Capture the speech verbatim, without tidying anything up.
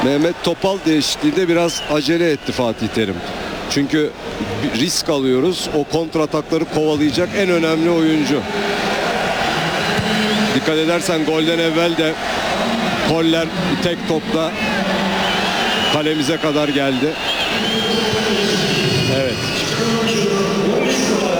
Mehmet Topal değişikliğinde biraz acele etti Fatih Terim. Çünkü risk alıyoruz. O kontratakları kovalayacak en önemli oyuncu. Dikkat edersen golden evvel de Koller bir tek topla kalemize kadar geldi. Evet.